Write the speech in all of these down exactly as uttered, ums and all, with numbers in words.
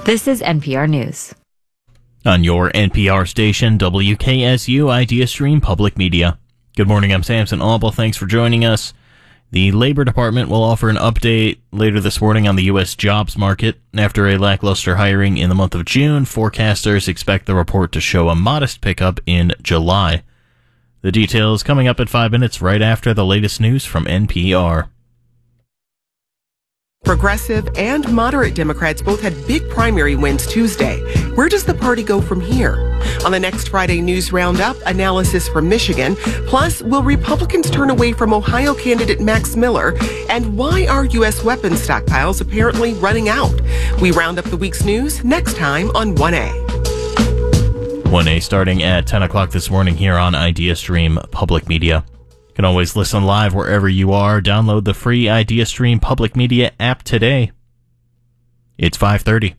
This is N P R News. On your N P R station, W K S U Idea Stream Public Media. Good morning, I'm Samson Auble. Thanks for joining us. The Labor Department will offer an update later this morning on the U S jobs market. After a lackluster hiring in the month of June, forecasters expect the report to show a modest pickup in July. The details coming up at five minutes right after the latest news from N P R. Progressive and moderate Democrats both had big primary wins Tuesday. Where does the party go from here? On the next Friday News Roundup, analysis from Michigan. Plus, will Republicans turn away from Ohio candidate Max Miller? And why are U S weapons stockpiles apparently running out? We round up the week's news next time on one A. one A starting at ten o'clock this morning here on Idea Stream Public Media. You can always listen live wherever you are. Download the free Idea Stream Public Media app today. It's five thirty.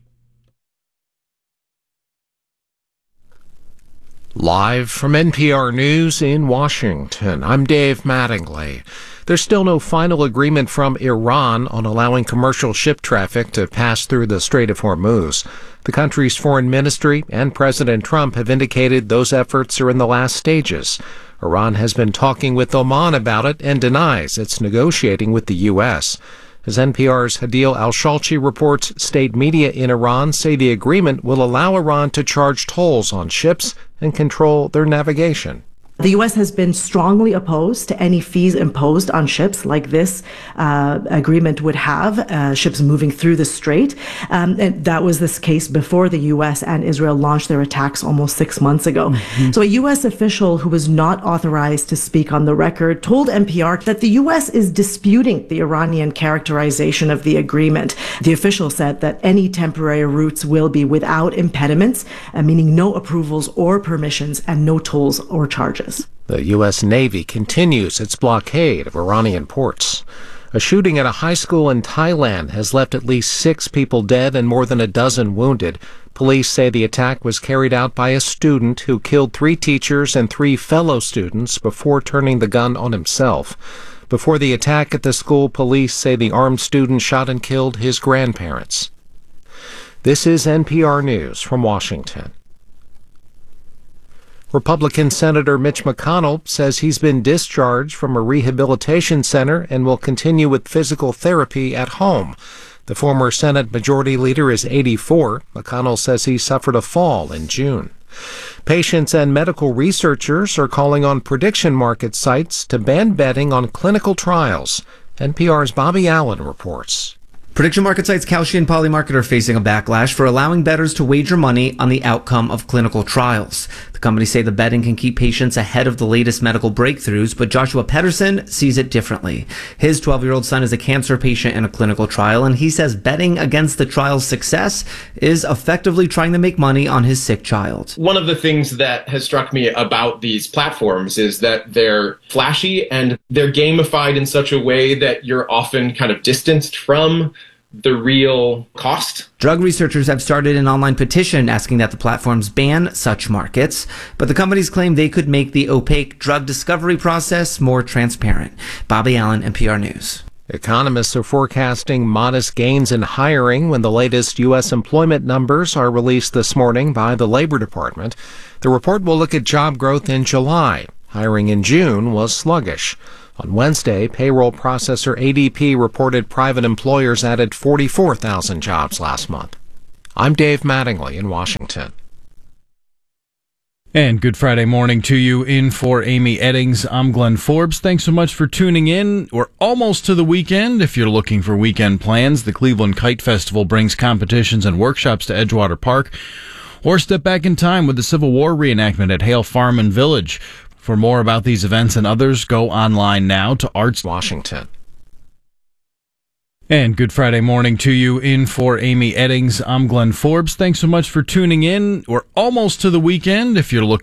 Live from N P R News in Washington, I'm Dave Mattingly. There's still no final agreement from Iran on allowing commercial ship traffic to pass through the Strait of Hormuz. The country's foreign ministry and President Trump have indicated those efforts are in the last stages. Iran has been talking with Oman about it and denies it's negotiating with the U S. As N P R's Hadil Al-Shalchi reports, state media in Iran say the agreement will allow Iran to charge tolls on ships and control their navigation. The U S has been strongly opposed to any fees imposed on ships like this uh, agreement would have, uh, ships moving through the strait. Um, and that was this case before the U S and Israel launched their attacks almost six months ago. Mm-hmm. So a U S official who was not authorized to speak on the record told N P R that the U S is disputing the Iranian characterization of the agreement. The official said that any temporary routes will be without impediments, uh, meaning no approvals or permissions and no tolls or charges. The U S Navy continues its blockade of Iranian ports. A shooting at a high school in Thailand has left at least six people dead and more than a dozen wounded. Police say the attack was carried out by a student who killed three teachers and three fellow students before turning the gun on himself. Before the attack at the school, police say the armed student shot and killed his grandparents. This is N P R News from Washington. Republican Senator Mitch McConnell says he's been discharged from a rehabilitation center and will continue with physical therapy at home. The former Senate Majority Leader is eighty-four. McConnell says he suffered a fall in June. Patients and medical researchers are calling on prediction market sites to ban betting on clinical trials. N P R's Bobby Allen reports. Prediction market sites Kalshi and Polymarket are facing a backlash for allowing bettors to wager money on the outcome of clinical trials. The companies say the betting can keep patients ahead of the latest medical breakthroughs, but Joshua Pedersen sees it differently. His twelve-year-old son is a cancer patient in a clinical trial, and he says betting against the trial's success is effectively trying to make money on his sick child. One of the things that has struck me about these platforms is that they're flashy and they're gamified in such a way that you're often kind of distanced from the real cost. Drug researchers have started an online petition asking that the platforms ban such markets, but the companies claim they could make the opaque drug discovery process more transparent. Bobby Allen, N P R News. Economists are forecasting modest gains in hiring when the latest U S employment numbers are released this morning by the Labor Department. The report will look at job growth in July. Hiring in June was sluggish. On Wednesday, payroll processor A D P reported private employers added forty-four thousand jobs last month. I'm Dave Mattingly in Washington. And good Friday morning to you. In for Amy Eddings, I'm Glenn Forbes. Thanks so much for tuning in. We're almost to the weekend. If you're looking for weekend plans, the Cleveland Kite Festival brings competitions and workshops to Edgewater Park. Or step back in time with the Civil War reenactment at Hale Farm and Village. For more about these events and others, go online now to Arts Washington. And good Friday morning to you. In for Amy Eddings, I'm Glenn Forbes. Thanks so much for tuning in. We're almost to the weekend. If you're looking